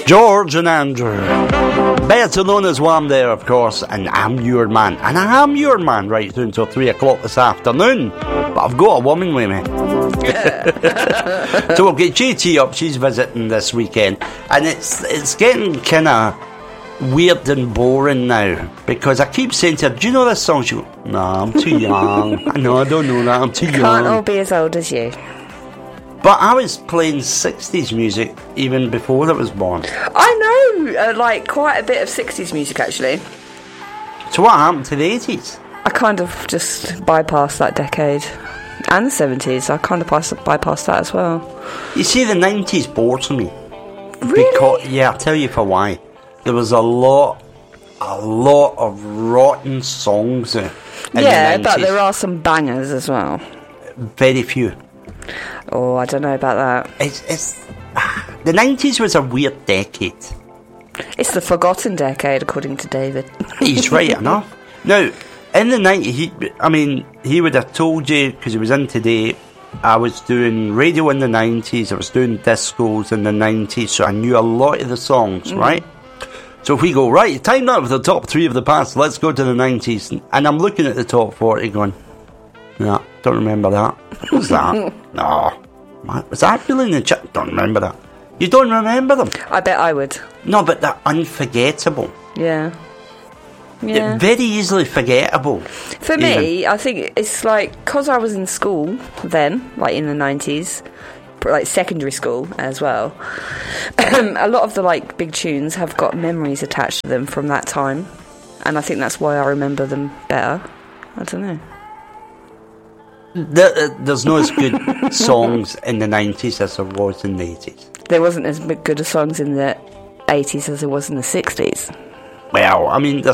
George and Andrew, better known as Wham there, of course, and I'm Your Man. And I am your man right through until 3 o'clock this afternoon. But I've got a woman with me. So we'll get JT up. She's visiting this weekend. And it's getting kind of weird and boring now, because I keep saying to her, do you know this song? She goes, no, I'm too young. I know, I don't know that, I'm too young. Can't all be as old as you. But I was playing 60s music even before I was born. I know, like quite a bit of 60s music actually. So what happened to the 80s? I kind of just bypassed that decade. And the 70s, I kind of bypassed that as well. You see, the 90s bores me. Really? Because, yeah, I'll tell you for why. There was a lot of rotten songs in yeah, the 90s. but there are some bangers as well. Very few. Oh, I don't know about that. It's the 90s was a weird decade. It's the forgotten decade, according to David. He's right enough. Now, in the 90s, he would have told you, because he was in today, I was doing radio in the 90s, I was doing discos in the 90s, so I knew a lot of the songs, right? So if we go, right, time out with the top 3 of the past, let's go to the 90s. And I'm looking at the top 40 going, no, don't remember that. What was that? No. What, was that really in the chat? Don't remember that. You don't remember them? I bet I would. No, but they're unforgettable. Yeah. They're very easily forgettable. For me, I think it's like, because I was in school then, like in the 90s, like secondary school as well, a lot of the like big tunes have got memories attached to them from that time, and I think that's why I remember them better. I don't know. There's not as good songs in the 90s as there was in the 80s. There wasn't as good a songs in the 80s as there was in the 60s. Well, I mean, there